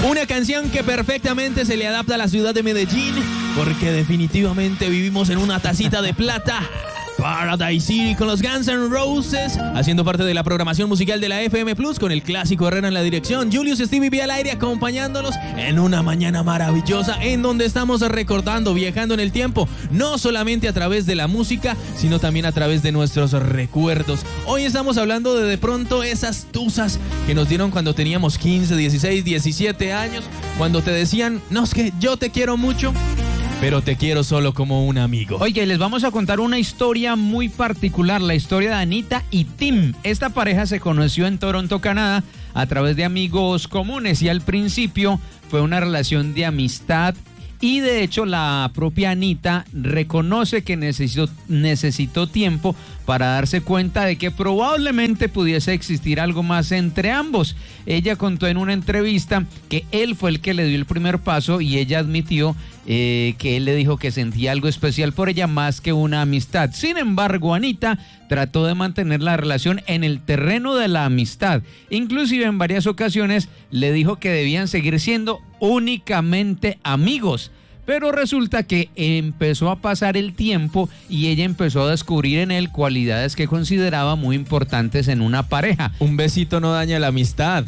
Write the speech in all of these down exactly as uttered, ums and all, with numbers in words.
Una canción que perfectamente se le adapta a la ciudad de Medellín, porque definitivamente vivimos en una tacita de plata. Paradise City con los Guns N' Roses, haciendo parte de la programación musical de la F M Plus, con el clásico Herrera en la dirección, Julius Stevie B al aire acompañándonos en una mañana maravillosa en donde estamos recordando, viajando en el tiempo, no solamente a través de la música, sino también a través de nuestros recuerdos. Hoy estamos hablando de de pronto esas tusas que nos dieron cuando teníamos quince, dieciséis, diecisiete años, cuando te decían, no, es que yo te quiero mucho, pero te quiero solo como un amigo. Oye, les vamos a contar una historia muy particular, la historia de Anita y Tim. Esta pareja se conoció en Toronto, Canadá, a través de amigos comunes y al principio fue una relación de amistad y de hecho la propia Anita reconoce que necesitó, necesitó tiempo para darse cuenta de que probablemente pudiese existir algo más entre ambos. Ella contó en una entrevista que él fue el que le dio el primer paso y ella admitió eh, que él le dijo que sentía algo especial por ella más que una amistad. Sin embargo, Anita trató de mantener la relación en el terreno de la amistad. Inclusive en varias ocasiones le dijo que debían seguir siendo únicamente amigos. Pero resulta que empezó a pasar el tiempo y ella empezó a descubrir en él cualidades que consideraba muy importantes en una pareja. Un besito no daña la amistad.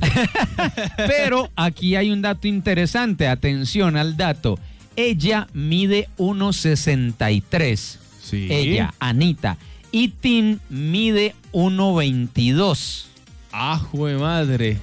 Pero aquí hay un dato interesante, atención al dato. Ella mide uno sesenta y tres. Sí. Ella, Anita. Y Tim mide uno veintidós. ¡Ah, jue madre!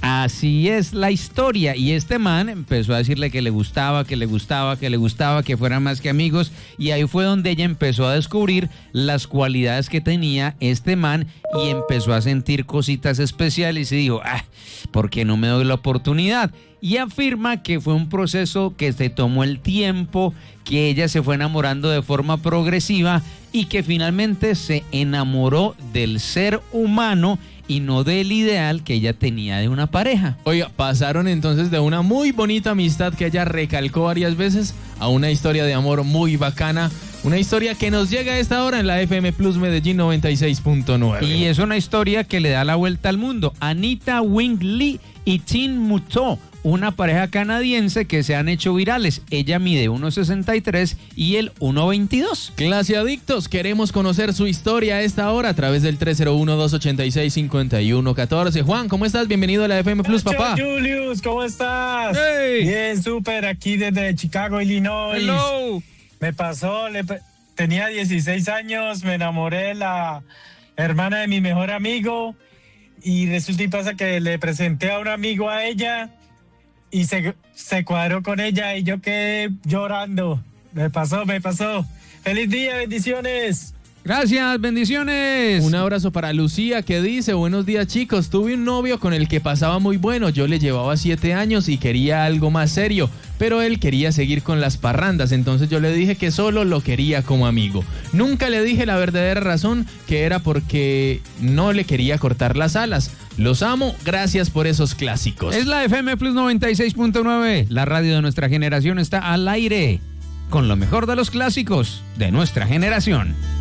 Así es la historia, y este man empezó a decirle que le gustaba, que le gustaba, que le gustaba, que fueran más que amigos, y ahí fue donde ella empezó a descubrir las cualidades que tenía este man y empezó a sentir cositas especiales y dijo, ah, ¿por qué no me doy la oportunidad? Y afirma que fue un proceso que se tomó el tiempo, que ella se fue enamorando de forma progresiva y que finalmente se enamoró del ser humano y no del ideal que ella tenía de una pareja. Oiga, pasaron entonces de una muy bonita amistad que ella recalcó varias veces a una historia de amor muy bacana, una historia que nos llega a esta hora en la F M Plus Medellín noventa y seis punto nueve. Y es una historia que le da la vuelta al mundo. Anita Wing Lee y Tim Muto, una pareja canadiense que se han hecho virales. Ella mide uno sesenta y tres y él uno veintidós. Clase Adictos, queremos conocer su historia a esta hora a través del tres cero uno, dos ochenta y seis, cincuenta y uno catorce. Juan, ¿cómo estás? Bienvenido a la F M Plus, papá. Hola, Julius, ¿cómo estás? Hey. Bien, súper, aquí desde Chicago, Illinois. Hello. Me pasó, le, tenía dieciséis años, me enamoré de la hermana de mi mejor amigo y resulta y pasa que le presenté a un amigo a ella y se, se cuadró con ella y yo quedé llorando. Me pasó, me pasó. ¡Feliz día, bendiciones! Gracias, bendiciones. Un abrazo para Lucía que dice, buenos días chicos, tuve un novio con el que pasaba muy bueno, yo le llevaba siete años y quería algo más serio, pero él quería seguir con las parrandas, entonces yo le dije que solo lo quería como amigo. Nunca le dije la verdadera razón, que era porque no le quería cortar las alas. Los amo, gracias por esos clásicos. Es la F M Plus noventa y seis punto nueve, la radio de nuestra generación está al aire, con lo mejor de los clásicos de nuestra generación.